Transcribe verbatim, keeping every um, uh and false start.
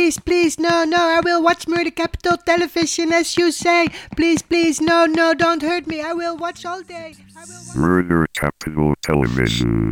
please, please, no, no, I will watch Murder Capital Television as you say. Please, please, no, no, don't hurt me. I will watch all day. I will watch- Murder Capital Television.